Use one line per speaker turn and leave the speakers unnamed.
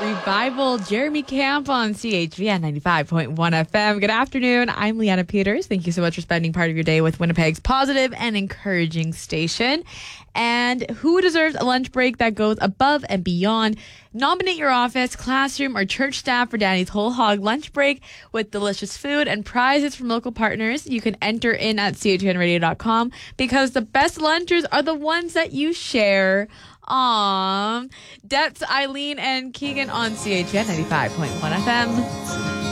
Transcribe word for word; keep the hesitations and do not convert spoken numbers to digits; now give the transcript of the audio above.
Revival, Jeremy Camp on C H V N ninety-five point one F M. Good afternoon. I'm Leanna Peters. Thank you so much for spending part of your day with Winnipeg's positive and encouraging station. And who deserves a lunch break that goes above and beyond? Nominate your office, classroom, or church staff for Danny's Whole Hog Lunch Break with delicious food and prizes from local partners. You can enter in at C H N radio dot com because the best lunchers are the ones that you share. Aww. That's Eileen and Keegan on C H N ninety-five point one F M.